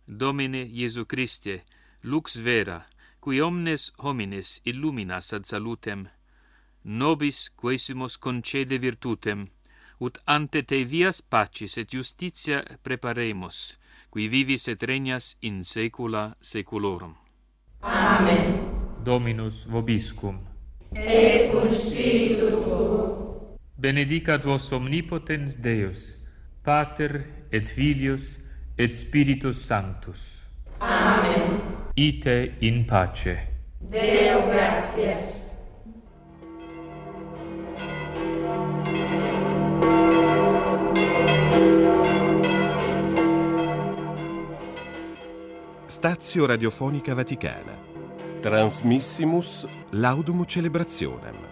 Domine Iesu Christe, lux vera, qui omnes homines illuminas ad salutem, nobis quaesimus concede virtutem, ut ante te vias pacis et justitia preparemus, qui vivis et regnas in saecula saeculorum. Amen. Dominus vobiscum. Et cum spiritu tuo. Benedicat vos omnipotens Deus, Pater et Filius et Spiritus Sanctus. Amen. Ite in pace. Deo gratias. Stazio Radiofonica Vaticana. Transmissimus Laudum Celebrationem.